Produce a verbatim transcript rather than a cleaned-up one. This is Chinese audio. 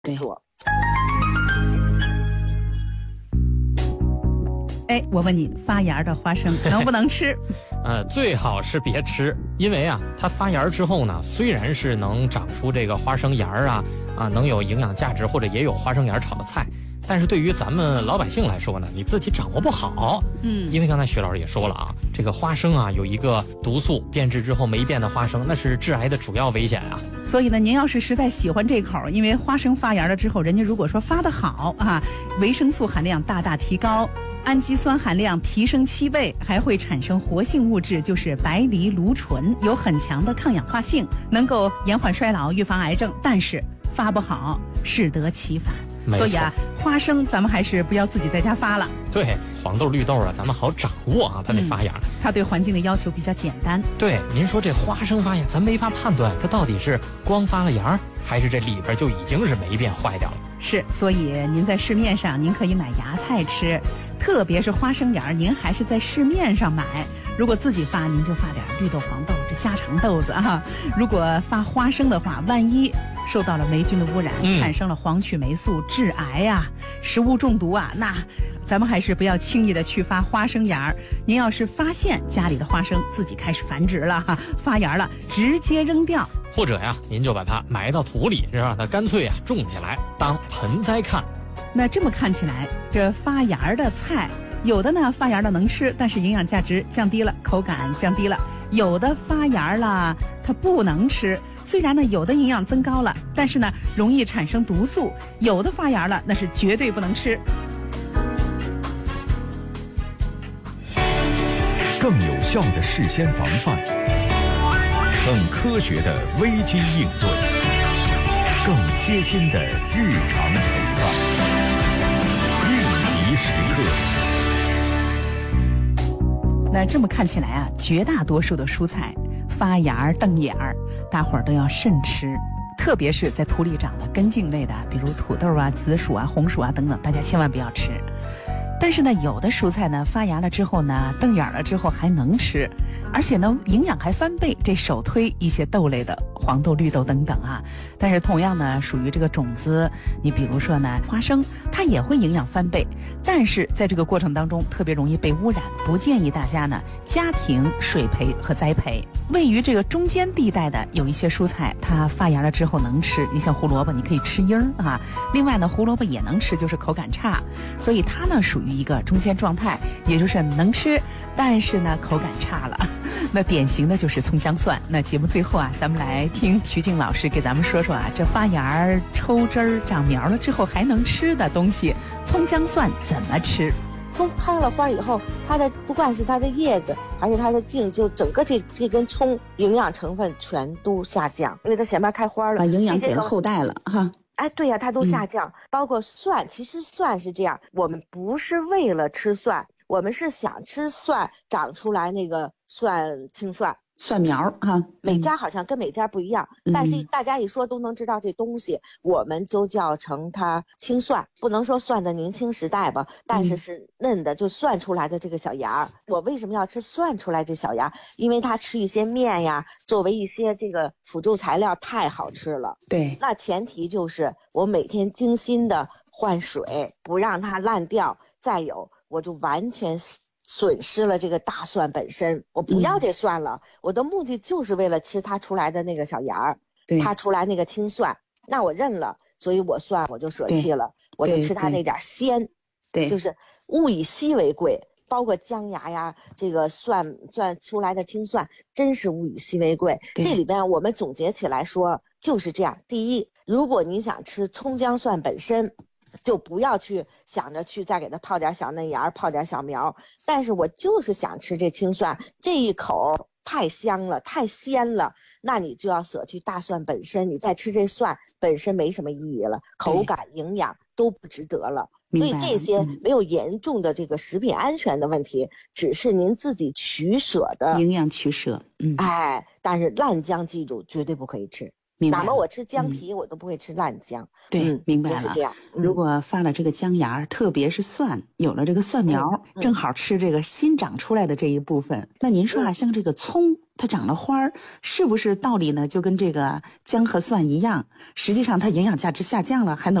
做。 哎，我问你，发芽的花生能不能吃？ 呃，最好是别吃，因为啊，它发芽之后呢，虽然是能长出这个花生芽啊，啊，能有营养价值，或者也有花生芽炒的菜，但是对于咱们老百姓来说呢，你自己掌握不好。嗯，因为刚才徐老师也说了啊，这个花生啊有一个毒素，变质之后没变的花生，那是致癌的主要危险啊。 所以呢，您要是实在喜欢这口，因为花生发芽了之后，人家如果说发得好啊，维生素含量大大提高。氨基酸含量提升七倍，还会产生活性物质，就是白藜芦醇，有很强的抗氧化性，能够延缓衰老，预防癌症。但是发不好，适得其反。所以啊，花生咱们还是不要自己在家发了。 对，黄豆、绿豆啊，咱们好掌握啊，它那发芽、嗯， 它对环境的要求比较简单。 对，您说这花生发芽，咱没法判断它到底是光发了芽，还是这里边就已经是霉变坏掉了。 是，所以您在市面上您可以买芽菜吃。特别是花生芽，您还是在市面上买。如果自己发，您就发点绿豆、黄豆，这家常豆子啊。如果发花生的话，万一受到了霉菌的污染，嗯、产生了黄曲霉素，致癌啊，食物中毒啊，那咱们还是不要轻易的去发花生芽。您要是发现家里的花生自己开始繁殖了、哈发芽了，直接扔掉。 或者呀，您就把它埋到土里，让它干脆啊种起来，当盆栽看。 那这么看起来，这发芽的菜，有的呢发芽了能吃，但是营养价值降低了，口感降低了；有的发芽了它不能吃，虽然呢有的营养增高了，但是呢容易产生毒素；有的发芽了那是绝对不能吃。 更有效的事先防范，更科学的危机应对，更贴心的日常陪伴。时刻。 那这么看起来啊，绝大多数的蔬菜发芽瞪眼儿，大伙儿都要慎吃，特别是在土里长的根茎类的，比如土豆啊、紫薯啊、红薯啊等等，大家千万不要吃。但是呢，有的蔬菜呢发芽了之后呢，瞪眼了之后还能吃，而且呢营养还翻倍，这首推一些豆类的黄豆、绿豆等等啊。但是同样呢，属于这个种子，你比如说呢花生，它也会营养翻倍，但是在这个过程当中特别容易被污染，不建议大家呢家庭水培和栽培。位于这个中间地带的有一些蔬菜，它发芽了之后能吃，你像胡萝卜，你可以吃缨儿啊。另外呢，胡萝卜也能吃，就是口感差，所以它呢属于一个中间状态，也就是能吃，但是呢口感差了。那典型的就是葱姜蒜。那节目最后啊，咱们来听徐静老师给咱们说说啊，这发芽抽枝儿长苗了之后还能吃的东西，葱姜蒜怎么吃。 葱开了花以后，它的不管是它的叶子还是它的茎，就整个这这根葱营养成分全都下降，因为它前面开花了， 把营养给了后代了哈。 哎，对呀、啊，它都下降、嗯。包括蒜，其实蒜是这样，我们不是为了吃蒜，我们是想吃蒜长出来那个蒜青蒜。 蒜苗哈， 每家好像跟每家不一样、嗯，但是大家一说都能知道这东西，我们就叫成它青蒜，不能说蒜的明清时代吧，但是是嫩的，就蒜出来的这个小芽。我为什么要吃蒜出来这小芽？因为它吃一些面呀，作为一些这个辅助材料太好吃了。 对， 那前提就是我每天精心的换水，不让它烂掉，再有我就完全损失了这个大蒜本身，我不要这蒜了、嗯、我的目的就是为了吃它出来的那个小芽儿，它出来那个青蒜，那我认了，所以我蒜我就舍弃了，我就吃它那点鲜， 对， 就是物以稀为贵，包括姜芽呀，这个蒜蒜出来的青蒜真是物以稀为贵。这里边我们总结起来说就是这样，第一，如果你想吃葱姜蒜本身，就不要去想着去再给它泡点小嫩芽，泡点小苗，但是我就是想吃这青蒜，这一口太香了，太鲜了，那你就要舍弃大蒜本身，你再吃这蒜本身没什么意义了，口感营养都不值得了。所以这些没有严重的这个食品安全的问题、嗯、只是您自己取舍的营养取舍。嗯， 哎，但是烂姜记住绝对不可以吃，哪怕我吃姜皮、嗯、我都不会吃烂姜。 对、嗯、明白了、 就是这样、 嗯、如果发了这个姜芽，特别是蒜，有了这个蒜苗、嗯、正好吃这个新长出来的这一部分、嗯、那您说啊、嗯、像这个葱它长了花儿，是不是道理呢？就跟这个姜和蒜一样，实际上它营养价值下降了，还能